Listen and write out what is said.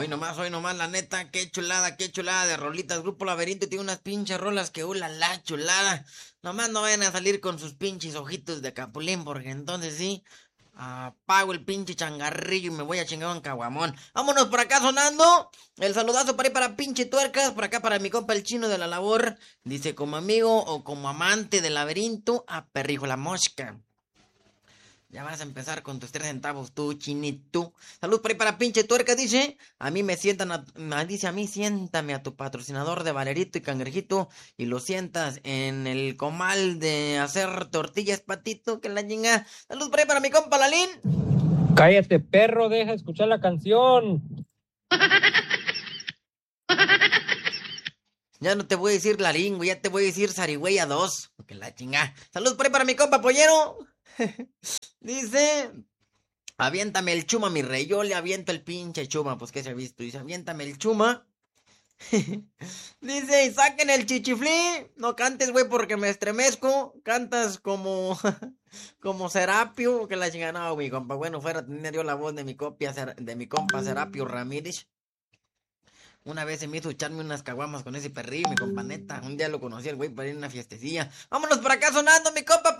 hoy nomás, la neta, qué chulada de rolitas. Grupo Laberinto tiene unas pinches rolas que, la chulada. Nomás no vayan a salir con sus pinches ojitos de capulín, porque entonces sí, apago el pinche changarrillo y me voy a chingar un caguamón. Vámonos por acá sonando. El saludazo para ahí para pinche tuercas, por acá para mi compa el chino de la labor. Dice, como amigo o como amante del laberinto, a Perrijo la Mosca. Ya vas a empezar con tus 3 centavos tú, chinito. Salud por ahí para pinche tuerca, dice. A mí me sientan, dice a mí, siéntame a tu patrocinador de Valerito y Cangrejito y lo sientas en el comal de hacer tortillas, patito, que la chinga. Salud por ahí para mi compa Lalín. Cállate, perro, deja escuchar la canción. Ya no te voy a decir Lalín, güey, ya te voy a decir Sarigüeya 2, que la chinga. Salud por ahí para mi compa Pollero. Dice, aviéntame el chuma, mi rey. Yo le aviento el pinche chuma. Pues que se ha visto. Dice, aviéntame el chuma. Dice, y saquen el chichiflí. No cantes, güey, porque me estremezco. Cantas como como Serapio. Que la chingada, no, mi compa. Bueno, fuera a tener yo la voz de mi compa Serapio Ramírez. Una vez se me hizo echarme unas caguamas con ese perrillo, mi compa, neta. Un día lo conocí al güey para ir a una fiestecilla. Vámonos por acá sonando, mi compa